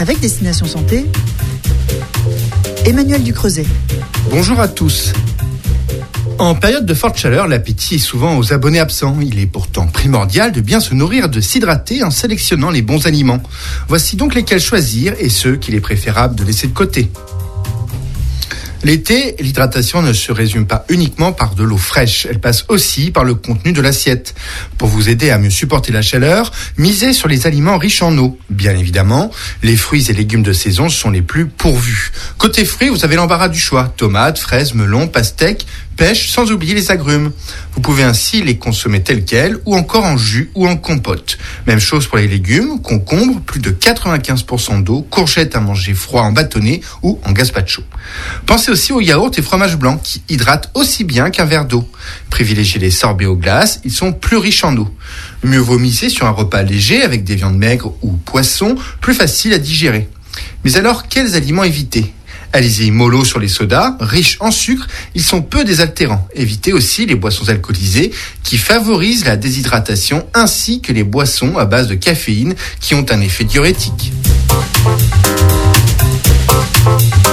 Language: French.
Avec Destination Santé, Emmanuel Ducreuset. Bonjour à tous. En période de forte chaleur, l'appétit est souvent aux abonnés absents. Il est pourtant primordial de bien se nourrir, de s'hydrater en sélectionnant les bons aliments. Voici donc lesquels choisir et ceux qu'il est préférable de laisser de côté. L'été, l'hydratation ne se résume pas uniquement par de l'eau fraîche, elle passe aussi par le contenu de l'assiette. Pour vous aider à mieux supporter la chaleur, misez sur les aliments riches en eau. Bien évidemment, les fruits et légumes de saison sont les plus pourvus. Côté fruits, vous avez l'embarras du choix, tomates, fraises, melons, pastèques, pêche, sans oublier les agrumes. Vous pouvez ainsi les consommer tels quels ou encore en jus ou en compote. Même chose pour les légumes, concombres, plus de 95% d'eau, courgettes à manger froid en bâtonnet ou en gazpacho. Pensez aussi aux yaourts et fromages blancs qui hydratent aussi bien qu'un verre d'eau. Privilégiez les sorbets aux glaces, ils sont plus riches en eau. Mieux vaut miser sur un repas léger avec des viandes maigres ou poissons, plus faciles à digérer. Mais alors, quels aliments éviter ? Allez-y mollo sur les sodas, riches en sucre, ils sont peu désaltérants. Évitez aussi les boissons alcoolisées qui favorisent la déshydratation ainsi que les boissons à base de caféine qui ont un effet diurétique.